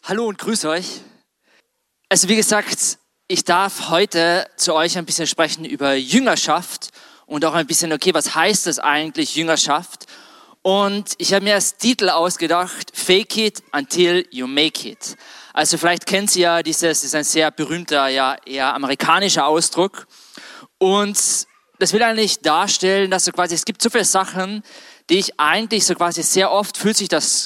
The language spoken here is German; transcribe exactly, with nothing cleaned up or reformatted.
Hallo und grüß euch. Also wie gesagt, ich darf heute zu euch ein bisschen sprechen über Jüngerschaft und auch ein bisschen, okay, was heißt das eigentlich, Jüngerschaft? Und ich habe mir als Titel ausgedacht, Fake it until you make it. Also vielleicht kennt ihr ja dieses, das ist ein sehr berühmter, ja eher amerikanischer Ausdruck. Und das will eigentlich darstellen, dass so quasi, es gibt so viele Sachen, die ich eigentlich so quasi sehr oft fühlt sich das